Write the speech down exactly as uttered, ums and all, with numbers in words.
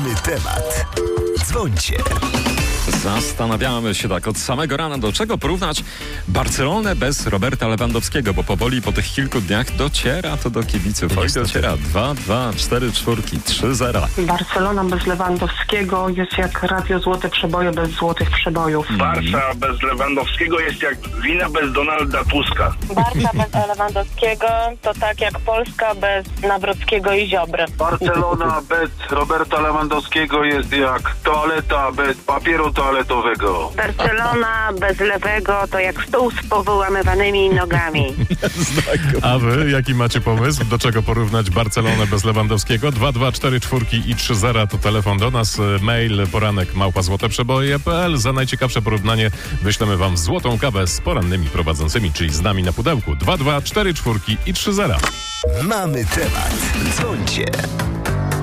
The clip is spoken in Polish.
Mamy temat. Dzwońcie. Zastanawiamy się tak od samego rana, do czego porównać Barcelonę bez Roberta Lewandowskiego, bo powoli po tych kilku dniach dociera to do kibiców. Oj, dociera. dwa dwa, cztery czwórki, trzy zero. Barcelona bez Lewandowskiego jest jak Radio Złote Przeboje bez złotych przebojów. Barca bez Lewandowskiego jest jak wina bez Donalda Tuska. Barca bez Lewandowskiego to tak jak Polska bez Nawrockiego i Ziobry. Barcelona bez Roberta Lewandowskiego jest jak toaleta bez papieru toaletowego. Barcelona bez Lewego to jak stół z powyłamywanymi nogami. A wy jaki macie pomysł? Do czego porównać Barcelonę bez Lewandowskiego? dwa dwa, cztery czwórki i trzy zero to telefon do nas. Mail poranek małpa złoteprzeboje kropka p l. Za najciekawsze porównanie wyślemy wam złotą kawę z porannymi prowadzącymi, czyli z nami na pudełku. dwa dwa, cztery czwórki i trzy zero. Mamy temat. Dzwońcie.